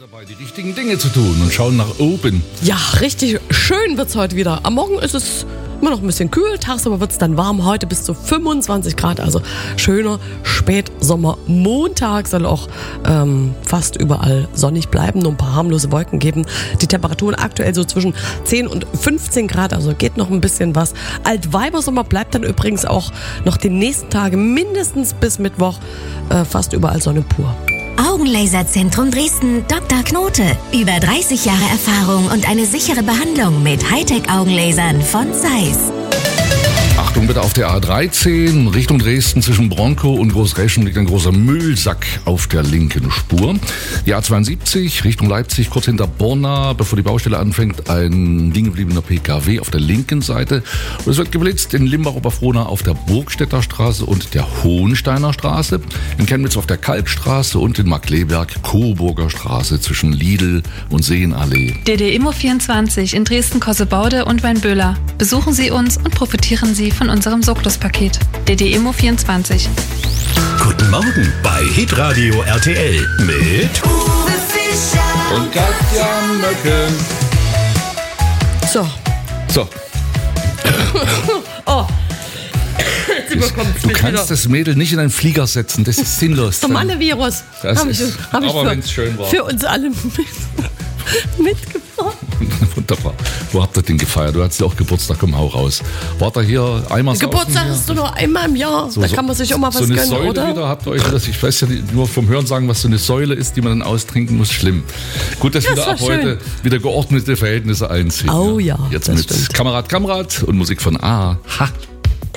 dabei, die richtigen Dinge zu tun und schauen nach oben. Ja, richtig schön wird's heute wieder. Am Morgen ist es immer noch ein bisschen kühl, tagsüber wird's dann warm. Heute bis zu 25 Grad, also schöner Spätsommermontag. Soll auch fast überall sonnig bleiben, nur ein paar harmlose Wolken geben. Die Temperaturen aktuell so zwischen 10 und 15 Grad, also geht noch ein bisschen was. Altweibersommer bleibt dann übrigens auch noch die nächsten Tage, mindestens bis Mittwoch, fast überall Sonne pur. Augenlaserzentrum Dresden, Dr. Knote. Über 30 Jahre Erfahrung und eine sichere Behandlung mit Hightech-Augenlasern von Zeiss. Achtung bitte auf der A13 Richtung Dresden zwischen Bronkow und Großreschen liegt ein großer Müllsack auf der linken Spur. Die A72 Richtung Leipzig kurz hinter Borna, bevor die Baustelle anfängt, ein liegen gebliebener PKW auf der linken Seite. Und es wird geblitzt in Limbach-Oberfrohna auf der Burgstädter Straße und der Hohensteiner Straße, in Chemnitz auf der Kalkstraße und in Markleberg Coburger Straße zwischen Lidl und Seenallee. DD Immo 24 in Dresden-Kossebaude und Weinböhler. Besuchen Sie uns und profitieren Sie von unserem Soklos-Paket. DD Immo 24. Guten Morgen bei Hitradio RTL mit Uwe Fischer Und Katja Möcken. So. Oh. Du kannst das Mädel nicht in einen Flieger setzen, das ist sinnlos. Der Malle-Virus. Aber wenn es schön war. Für uns alle mitgebracht. Wunderbar. Wo habt ihr den gefeiert? Du hattest ja auch Geburtstag, komm, hau raus. War da hier einmal Geburtstag hast du nur einmal im Jahr. Da kann man sich auch mal was gönnen, so eine Säule oder? wieder, habt ihr euch das? Ich weiß ja nur vom Hören sagen, was so eine Säule ist, die man dann austrinken muss. Schlimm. Gut, dass wieder ab heute wieder geordnete Verhältnisse einziehen. Oh ja, Jetzt das mit stimmt. Kamerad und Musik von A. Ha.